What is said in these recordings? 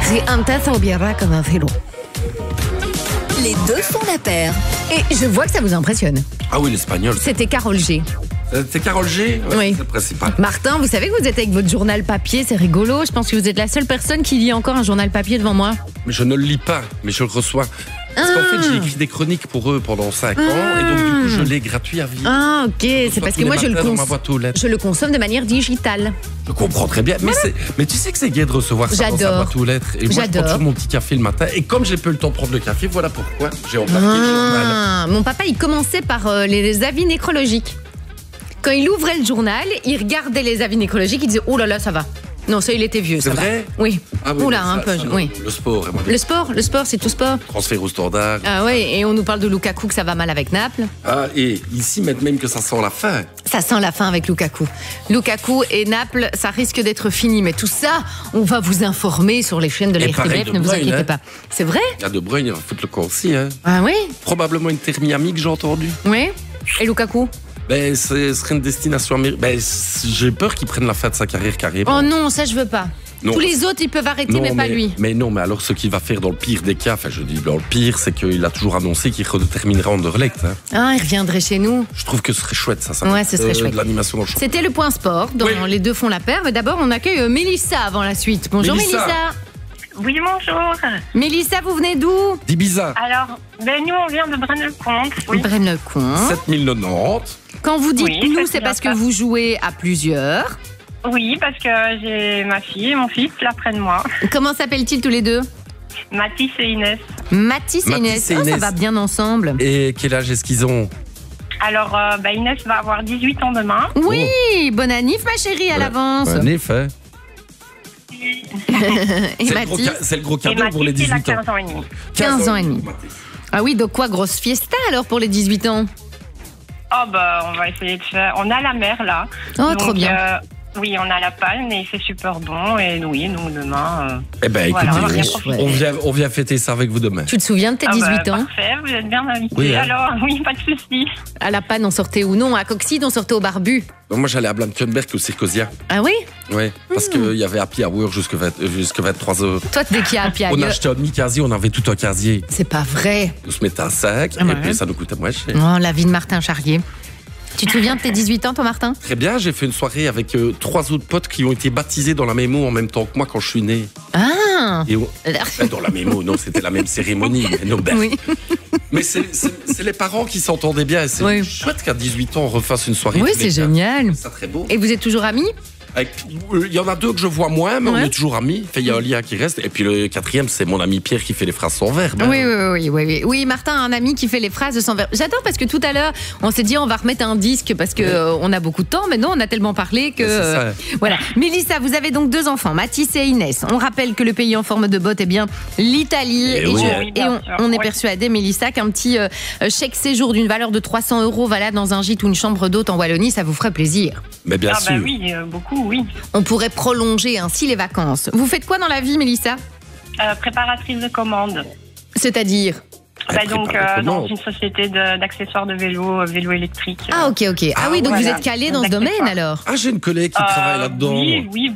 Si antes hubiera conocido. Les deux font la paire. Et je vois que ça vous impressionne. Ah oui, l'espagnol. C'était Carole G. C'est Carole G? Oui. C'est le principal. Martin, vous savez que vous êtes avec votre journal papier, c'est rigolo. Je pense que vous êtes la seule personne qui lit encore un journal papier devant moi. Mais je ne le lis pas, mais je le reçois. Parce qu'en fait, j'ai écrit des chroniques pour eux pendant 5 ans, et donc du coup, je l'ai gratuit à vie. Ah, ok, c'est parce que moi je le consomme de manière digitale. Je comprends très bien, mais tu sais que c'est gai de recevoir ça dans sa boîte aux lettres. Et moi, je prends toujours mon petit café le matin, et comme j'ai peu le temps de prendre le café, voilà pourquoi j'ai embarqué le journal. Mon papa, il commençait par les avis nécrologiques. Quand il ouvrait le journal, il regardait les avis nécrologiques, il disait « Oh là là, ça va ». Non, ça, il était vieux. C'est vrai? Oui. Ah oui. Oula, un peu. Oui. Le sport. Le sport, c'est tout sport. Transfert au standard. Ah oui, et on nous parle de Lukaku, que ça va mal avec Naples. Ah, et ici, même que ça sent la fin. Ça sent la fin avec Lukaku. Lukaku et Naples, ça risque d'être fini. Mais tout ça, on va vous informer sur les chaînes de la RTBF, ne vous inquiétez pas. C'est vrai? Il y a De Bruyne, il va foutre le camp aussi. Hein. Ah oui? Probablement une thermiamique, j'ai entendu. Oui. Et Lukaku? Ce serait une destination américaine. J'ai peur qu'il prenne la fin de sa carrière carrément. Oh non, ça je veux pas. Non. Tous les autres, ils peuvent arrêter, mais pas lui. Mais non, mais alors ce qu'il va faire dans le pire des cas, enfin je dis dans le pire, c'est qu'il a toujours annoncé qu'il terminera Anderlecht. Hein. Ah, il reviendrait chez nous. Je trouve que ce serait chouette, ça. Ouais, ce serait chouette. De l'animation dans le champ. C'était le point sport, dans Les deux font la paire. Mais d'abord, on accueille Mélissa avant la suite. Bonjour Mélissa. Oui, bonjour. Mélissa, vous venez d'où? D'Ibiza. Alors, nous, on vient de Braine-le-Comte. Oui. Braine-le-Comte. 7090. Quand vous dites nous, c'est parce que vous jouez à plusieurs. Oui, parce que j'ai ma fille et mon fils là près de moi. Comment s'appellent-ils tous les deux? Mathis et Inès. Mathis et Inès. Oh, ça va bien ensemble. Et quel âge est-ce qu'ils ont? Alors, Inès va avoir 18 ans demain. Oui, bonne annif ma chérie à l'avance. Bonne annif, hein. Et Mathis, c'est le gros cadeau pour les 18 ans. 15 ans et demi. 15 ans et demi. Ah oui, donc quoi, grosse fiesta alors pour les 18 ans? Oh on va essayer de faire. On a la mer là. Oh, donc, trop bien. Oui, on a la palme et c'est super bon. Et oui, nous demain. Eh ben, écoutez, on vient fêter ça avec vous demain. Tu te souviens de tes 18 ans? Parfait, vous êtes bien invités. Oui, hein. Alors, oui, pas de souci. À la panne, on sortait où? Non, à Coxide, on sortait au Barbu. Donc, moi, j'allais à Blankenberg au Circosia. Ah oui? Oui, parce qu'il y avait happy hour jusqu'à 23h. Toi, dès qu'il y a happy hour. On achetait un demi-casier, on avait tout un casier. C'est pas vrai. On se mettait à 5 et puis ça nous coûtait moins cher. Oh, la vie de Martin Charrier. Tu te souviens de tes 18 ans, toi, Martin? Très bien, j'ai fait une soirée avec 3 autres potes qui ont été baptisés dans la même eau en même temps que moi quand je suis né. Ah! Dans la même eau, non, c'était la même cérémonie. Mais, non, oui. Mais c'est les parents qui s'entendaient bien. C'est chouette qu'à 18 ans, on refasse une soirée. Oui, c'est génial. C'est très beau. Et vous êtes toujours amis? Il y en a 2 que je vois moins, mais on est toujours amis. Il y a un lien qui reste. Et puis le 4e, c'est mon ami Pierre qui fait les phrases sans verbe. Oui, Martin a un ami qui fait les phrases sans verbe. J'adore parce que tout à l'heure, on s'est dit on va remettre un disque parce que on a beaucoup de temps, mais non, on a tellement parlé que voilà. Mélissa, vous avez donc 2 enfants, Mathis et Inès. On rappelle que le pays en forme de botte est bien l'Italie. Et on est persuadé, Mélissa, qu'un petit chèque séjour d'une valeur de 300 € valable dans un gîte ou une chambre d'hôte en Wallonie, ça vous ferait plaisir. Mais bien sûr. Oui, beaucoup. Oui. On pourrait prolonger ainsi les vacances. Vous faites quoi dans la vie, Mélissa? Préparatrice de commandes. C'est-à-dire? Dans une société d'accessoires de vélo électrique. Ah, ok. Ah oui, donc vous êtes calé dans ce domaine alors? Ah, j'ai une collègue qui travaille là-dedans. Oui,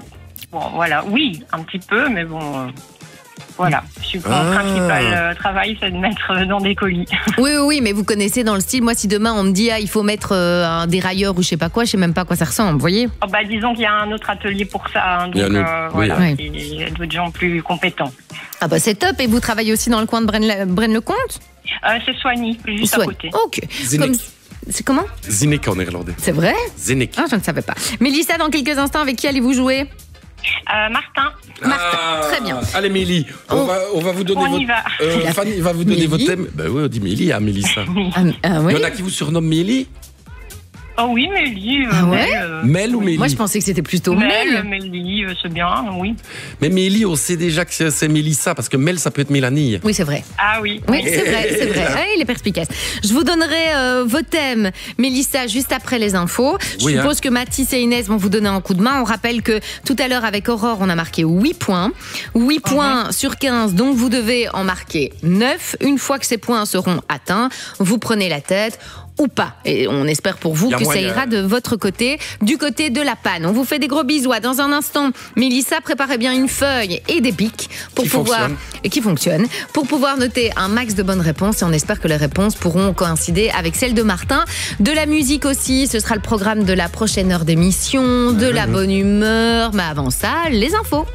oui, un petit peu, mais bon... Voilà, mon principal travail, c'est de mettre dans des colis. Oui, mais vous connaissez dans le style, moi si demain on me dit il faut mettre un dérailleur ou je sais pas quoi, je sais même pas à quoi ça ressemble, vous voyez? Disons qu'il y a un autre atelier pour ça, donc il y a d'autres gens plus compétents. Ah c'est top, et vous travaillez aussi dans le coin de Braine-le-Comte? C'est Soigny, juste à côté. Ok. C'est comment? Zinek en néerlandais. C'est vrai? Zinek. Ah, je ne savais pas. Mélissa, dans quelques instants, avec qui allez-vous jouer? Martin. Très bien. Allez Mélie, on va vous donner Fanny va vous donner votre thème. Ben oui, on dit Mélie à Mélissa. Il y en a qui vous surnomment Mélie? Oh oui, Mélie. Mel ou Mélie? Moi, je pensais que c'était plutôt Mel. Mélie, c'est bien, oui. Mais Mélie, on sait déjà que c'est Mélissa, parce que Mel, ça peut être Mélanie. Oui, c'est vrai. Ah oui. Oui, c'est vrai. Ah, il est perspicace. Je vous donnerai vos thèmes, Mélissa, juste après les infos. Je suppose que Mathis et Inès vont vous donner un coup de main. On rappelle que tout à l'heure, avec Aurore, on a marqué 8 points. 8 points sur 15, donc vous devez en marquer 9. Une fois que ces points seront atteints, vous prenez la tête. ou pas. Et on espère pour vous que ça ira de votre côté, du côté de la panne. On vous fait des gros bisous. Dans un instant, Mélissa, préparez bien une feuille et des pics pour qui fonctionnent, pour pouvoir noter un max de bonnes réponses. Et on espère que les réponses pourront coïncider avec celles de Martin. De la musique aussi, ce sera le programme de la prochaine heure d'émission, de la bonne humeur. Mais avant ça, les infos.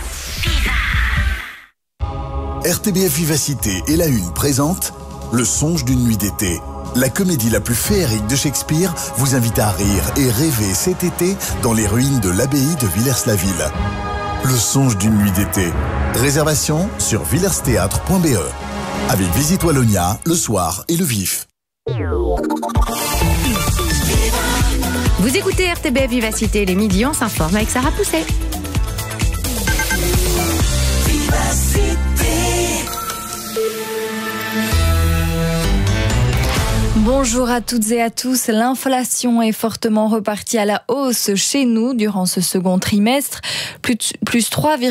RTBF Vivacité et La Une présente Le songe d'une nuit d'été. La comédie la plus féerique de Shakespeare vous invite à rire et rêver cet été dans les ruines de l'abbaye de Villers-la-Ville. Le songe d'une nuit d'été. Réservation sur villersthéâtre.be. Avec Visite Wallonia, le soir et le vif. Vous écoutez RTBF Vivacité, les midis, on s'informe avec Sarah Pousset. Bonjour à toutes et à tous. L'inflation est fortement repartie à la hausse chez nous durant ce second trimestre. Plus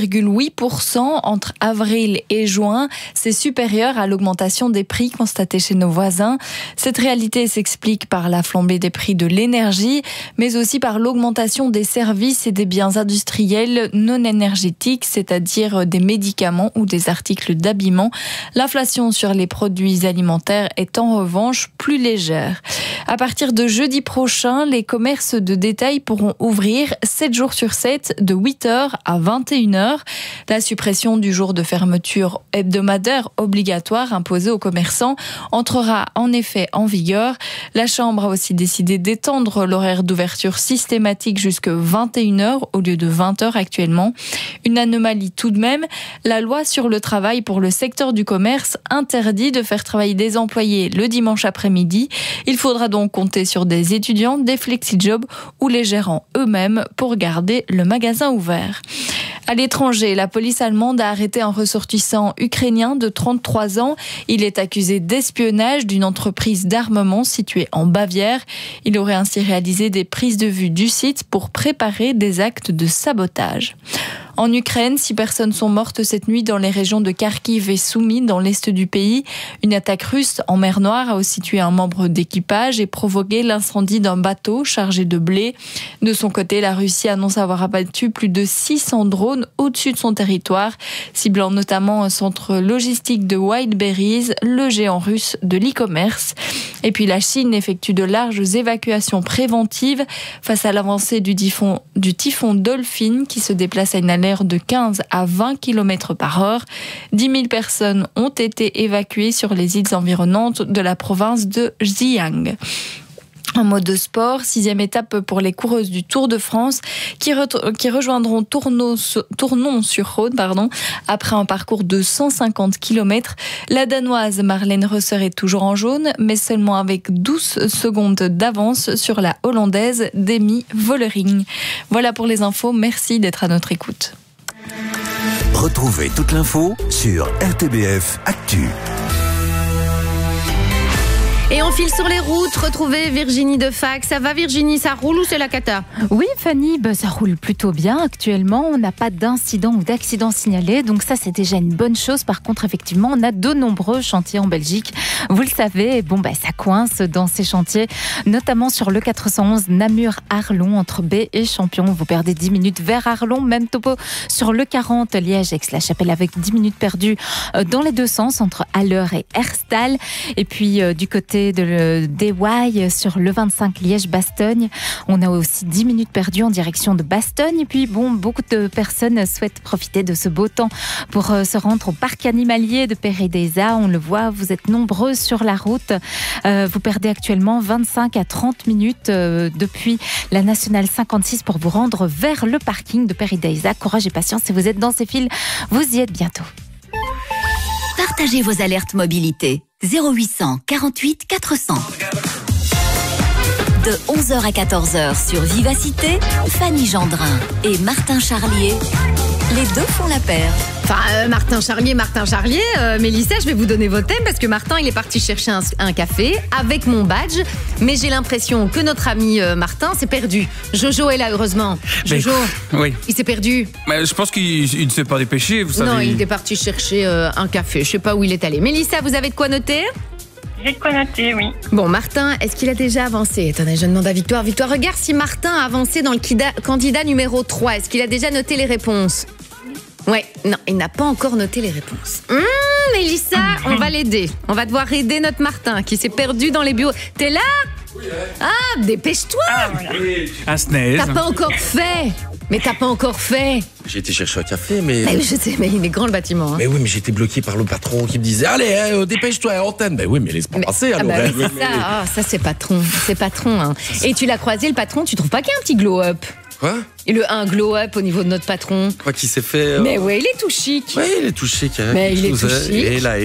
3,8% entre avril et juin. C'est supérieur à l'augmentation des prix constatée chez nos voisins. Cette réalité s'explique par la flambée des prix de l'énergie, mais aussi par l'augmentation des services et des biens industriels non énergétiques, c'est-à-dire des médicaments ou des articles d'habillement. L'inflation sur les produits alimentaires est en revanche plus légère. À partir de jeudi prochain, les commerces de détail pourront ouvrir 7 jours sur 7 de 8h à 21h. La suppression du jour de fermeture hebdomadaire obligatoire imposée aux commerçants entrera en effet en vigueur. La Chambre a aussi décidé d'étendre l'horaire d'ouverture systématique jusqu'à 21h au lieu de 20h actuellement. Une anomalie tout de même, la loi sur le travail pour le secteur du commerce interdit de faire travailler des employés le dimanche après-midi. Il faudra donc compter sur des étudiants, des flexi-jobs ou les gérants eux-mêmes pour garder le magasin ouvert. À l'étranger, la police allemande a arrêté un ressortissant ukrainien de 33 ans. Il est accusé d'espionnage d'une entreprise d'armement située en Bavière. Il aurait ainsi réalisé des prises de vue du site pour préparer des actes de sabotage. En Ukraine, 6 personnes sont mortes cette nuit dans les régions de Kharkiv et Soumy, dans l'est du pays. Une attaque russe en mer Noire a aussi tué un membre d'équipage et provoqué l'incendie d'un bateau chargé de blé. De son côté, la Russie annonce avoir abattu plus de 600 drones au-dessus de son territoire, ciblant notamment un centre logistique de Whiteberries, le géant russe de l'e-commerce. Et puis la Chine effectue de larges évacuations préventives face à l'avancée du typhon Dolphin qui se déplace à une allure de 15 à 20 km par heure. 10 000 personnes ont été évacuées sur les îles environnantes de la province de Xi'an. En mode sport, 6e étape pour les coureuses du Tour de France qui rejoindront Tournon-sur-Rhône après un parcours de 150 km. La Danoise Marlène Reusser est toujours en jaune, mais seulement avec 12 secondes d'avance sur la Hollandaise Demi Vollering. Voilà pour les infos, merci d'être à notre écoute. Retrouvez toute l'info sur RTBF Actu. Et on file sur les routes, retrouver Virginie Defac. Ça va Virginie, ça roule ou c'est la cata ? Oui Fanny, ça roule plutôt bien actuellement. On n'a pas d'incident ou d'accident signalé, donc ça c'est déjà une bonne chose. Par contre, effectivement, on a de nombreux chantiers en Belgique. Vous le savez, ça coince dans ces chantiers, notamment sur le 411 Namur-Arlon entre B et Champion. Vous perdez 10 minutes vers Arlon, même topo sur le 40 Liège-Aix-la-Chapelle avec 10 minutes perdues dans les deux sens entre Haller et Herstal. Et puis du côté des Ouailles sur le 25 Liège-Bastogne. On a aussi 10 minutes perdues en direction de Bastogne. Et puis beaucoup de personnes souhaitent profiter de ce beau temps pour se rendre au parc animalier de Péridesa. On le voit, vous êtes nombreux sur la route. Vous perdez actuellement 25 à 30 minutes depuis la Nationale 56 pour vous rendre vers le parking de Péridesa. Courage et patience, si vous êtes dans ces files, vous y êtes bientôt. Partagez vos alertes mobilité. 0800 48 400. De 11h à 14h sur Vivacité, Fanny Gendrin et Martin Charlier. Les deux font la paire. Enfin, Martin Charlier, Mélissa, je vais vous donner votre thème parce que Martin, il est parti chercher un café avec mon badge. Mais j'ai l'impression que notre ami Martin s'est perdu. Jojo est là, heureusement. Jojo, oui. Il s'est perdu. Mais je pense qu'il ne s'est pas dépêché, vous savez. Non, il est parti chercher un café. Je ne sais pas où il est allé. Mélissa, vous avez de quoi noter ? J'ai de quoi noter, oui. Bon, Martin, est-ce qu'il a déjà avancé? Attendez, je demande à Victoire. Victoire, regarde si Martin a avancé dans le candidat numéro 3. Est-ce qu'il a déjà noté les réponses? Ouais, non, il n'a pas encore noté les réponses. Mélissa, on va l'aider. On va devoir aider notre Martin qui s'est perdu dans les bureaux. T'es là? Ah, dépêche-toi! Un snaise. T'as pas encore fait! Mais t'as pas encore fait! J'ai été chercher un café, mais... Je sais, mais il est grand le bâtiment. Hein. Mais oui, mais j'étais bloqué par le patron qui me disait « Allez, dépêche-toi, antenne !» Ben oui, mais laisse-moi passer alors. Ça, c'est patron. C'est patron. Hein. Et tu l'as croisé, le patron, tu trouves pas qu'il y a un petit glow-up? Quoi? Et un glow-up au niveau de notre patron. Quoi qui s'est fait... Mais ouais, il est tout chic. Oui, il est tout chic. Hein, mais il est tout chic. Et là.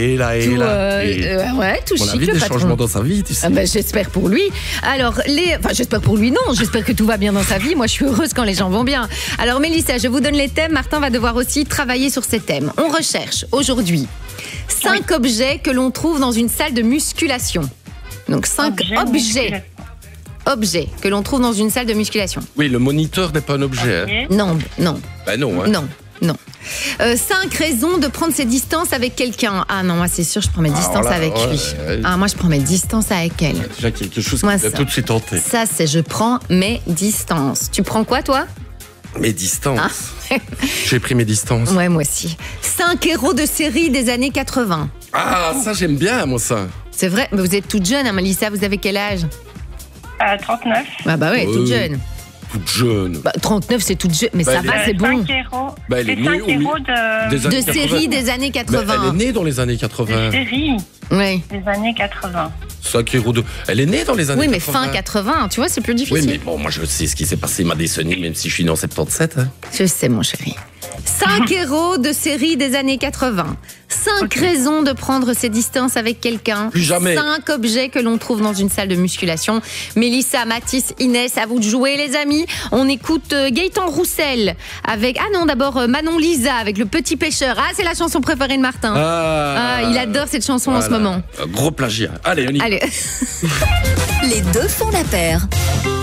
Ouais, tout chic, a vu le des patron. changements dans sa vie, tu sais. J'espère pour lui. Alors, j'espère pour lui, non. J'espère que tout va bien dans sa vie. Moi, je suis heureuse quand les gens vont bien. Alors, Mélissa, je vous donne les thèmes. Martin va devoir aussi travailler sur ces thèmes. On recherche aujourd'hui 5 objets que l'on trouve dans une salle de musculation. Donc, 5 objets que l'on trouve dans une salle de musculation. Oui, le moniteur n'est pas un objet. Okay. Hein. Non. Bah non. Hein. Non. 5 raisons de prendre ses distances avec quelqu'un. Ah non, moi c'est sûr, je prends mes distances avec lui. Ah, moi je prends mes distances avec elle. Déjà quelque chose qui m'a tout de suite tenté. Ça, c'est je prends mes distances. Tu prends quoi, toi? Mes distances. J'ai pris mes distances. Ouais, moi aussi. 5 héros de série des années 80. Ah, ça j'aime bien, moi ça. C'est vrai, mais vous êtes toute jeune, hein, Mélissa, vous avez quel âge? 39. Ah bah ouais, toute jeune. Toute jeune. 39, c'est toute jeune, mais ça va, c'est bon. 5 héros, elle est née 5 héros de série des années 80. Elle est née dans les années 80. De série des années 80. 5 héros de... Elle est née dans les années 80. Oui, mais fin 80, tu vois, c'est plus difficile. Oui, mais bon, moi je sais ce qui s'est passé, ma décennie, même si je suis né en 77. Hein. Je sais, mon chéri. 5 héros de série des années 80. 5 raisons de prendre ses distances avec quelqu'un. Plus jamais. 5 objets que l'on trouve dans une salle de musculation. Mélissa, Mathis, Inès, à vous de jouer, les amis. On écoute Gaëtan Roussel avec... Ah non, d'abord Manon Lisa avec Le Petit Pêcheur. Ah, c'est la chanson préférée de Martin. Il adore cette chanson en ce moment. Gros plagiat. Allez, on y va. Allez. Les deux font la paire.